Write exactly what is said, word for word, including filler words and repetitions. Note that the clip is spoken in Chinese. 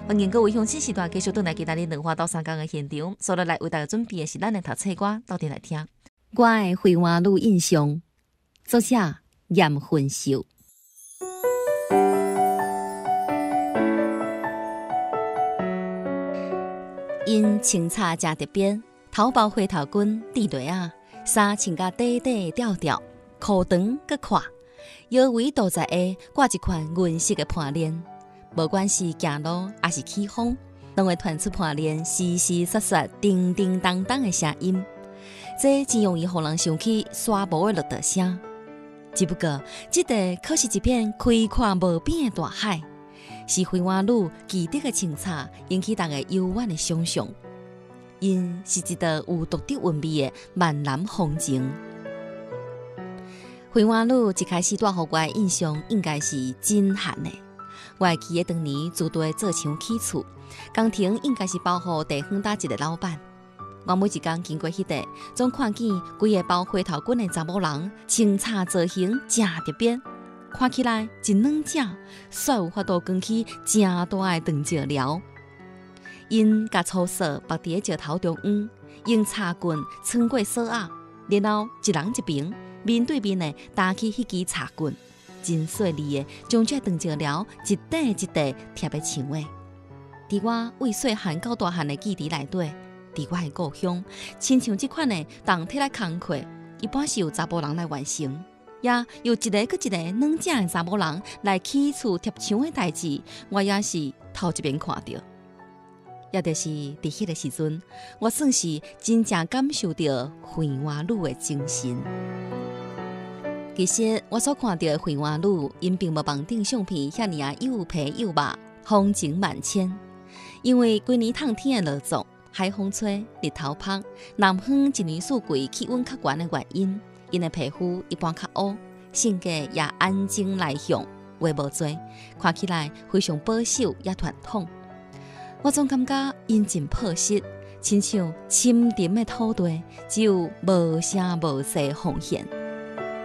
欢迎各位乡亲时段继续回来给大家两话到三讲的现场，所以来为大家准备的是咱的读册歌，到底来听。 我的惠花路印象，作者严魂秀。因清茶正特别，头包花头裙滴落啊，衫穿甲短短吊吊，裤长搁宽，腰围都在下挂一款银色的盘链。无管是行路还是起风，拢会传出盘链嘶嘶刷刷、叮叮当当的声音。这真容易互人想起沙漠的落地声。只不过，这个可是一片开阔无边的大海，是惠花女奇特的清茶引起大家幽怨的想象。因是一道有独特韵味的万南风情。惠花女一开始带予我的印象应该是真寒的。我会记得当年组队做厂起厝，工程应该是包予地方搭一个老板。我每一天经过迄块，总看见规个包花头裙的查某人，清茶造型正特别，看起来真软正，煞有法度卷起正大的长石寮。因甲粗扫绑伫个石头中央，用茶棍穿过扫压，然后一人一边，面对面的搭起迄支茶棍。真细腻的，将这长石寮一块一块贴在墙尾。伫我为细汉到大汉的记忆内底，伫我的故乡，亲像这款的重体来工课，一般是由查甫人来完成，也由一个搁一个软正的查某人来起厝贴墙的代志，我也是头一遍看到。也就是伫迄个时阵，我算是真正感受到惠花女的精神。其实我所看到的惠花女，因并无网顶相片遐尔啊又皮又肉、风情万千。因为规年烫天的落作、海风吹、日头晒、南方一年四季气温较悬的原因，因的皮肤一般较乌，性格也安静内向，话无多，看起来非常保守也传统。我总感觉因真朴实，亲像深沉的土地，只有无声无息奉献。